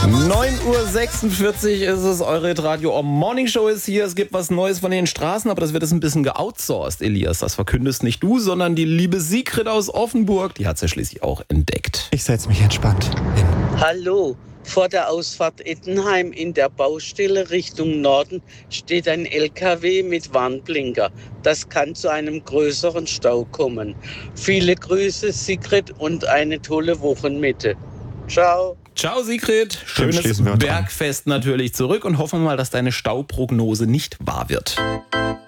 9:46 Uhr ist es, eure Radio Morning Show ist hier. Es gibt was Neues von den Straßen, aber das wird jetzt ein bisschen geoutsourced, Elias. Das verkündest nicht du, sondern die liebe Sigrid aus Offenburg. Die hat es ja schließlich auch entdeckt. Ich setze mich entspannt hin. Hallo, vor der Ausfahrt Ettenheim in der Baustelle Richtung Norden steht ein LKW mit Warnblinker. Das kann zu einem größeren Stau kommen. Viele Grüße, Sigrid, und eine tolle Wochenmitte. Ciao. Ciao Sigrid, schönes Bergfest natürlich zurück und hoffen wir mal, dass deine Stauprognose nicht wahr wird.